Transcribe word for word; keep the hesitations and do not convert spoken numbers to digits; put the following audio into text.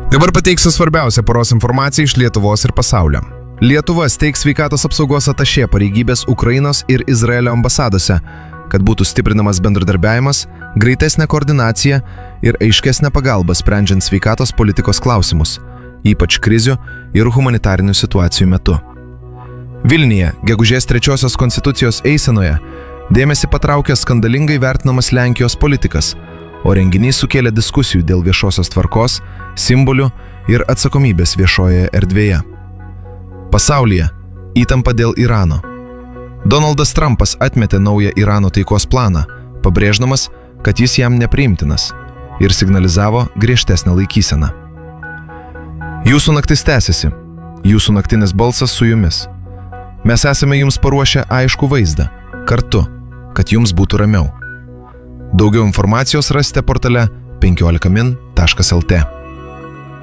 Dabar pateiksiu svarbiausią paros informaciją iš Lietuvos ir pasaulio. Lietuva steigs sveikatos apsaugos atašė pareigybės Ukrainos ir Izraelio ambasadose, kad būtų stiprinamas bendradarbiavimas, greitesnė koordinacija ir aiškesnė pagalba sprendžiant sveikatos politikos klausimus, ypač krizių ir humanitarinių situacijų metu. Vilniuje, gegužės trečiosios konstitucijos eisenoje, dėmesį patraukė skandalingai vertinamas Lenkijos politikas, o renginys sukėlė diskusijų dėl viešosios tvarkos, simbolių ir atsakomybės viešojoje erdvėje. Pasaulyje įtampa dėl Irano. Donaldas Trumpas atmetė naują Irano taikos planą, pabrėždamas, kad jis jam nepriimtinas, ir signalizavo griežtesnę laikyseną. Jūsų naktis tęsiasi, jūsų naktinis balsas su jumis. Mes esame jums paruošę aiškų vaizdą, kartu, kad jums būtų ramiau. Daugiau informacijos rasite portale penkiolika min taškas lt.